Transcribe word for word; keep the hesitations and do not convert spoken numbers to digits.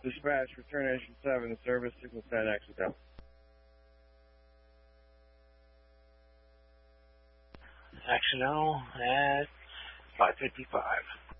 Dispatch, return engine seven, service signal ten, exit down. Action now at five fifty-five.